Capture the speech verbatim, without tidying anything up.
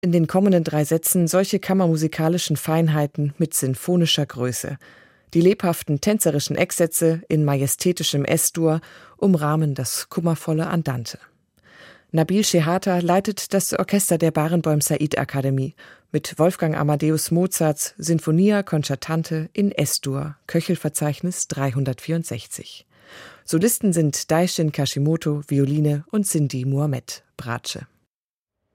In den kommenden drei Sätzen solche kammermusikalischen Feinheiten mit sinfonischer Größe. Die lebhaften tänzerischen Ecksätze in majestätischem Es-Dur umrahmen das kummervolle Andante. Nabil Shehata leitet das Orchester der Barenboim-Said-Akademie mit Wolfgang Amadeus Mozarts Sinfonia Concertante in Es-Dur, Köchelverzeichnis dreihundertvierundsechzig. Solisten sind Daishin Kashimoto, Violine und Cindy Muhammad, Bratsche.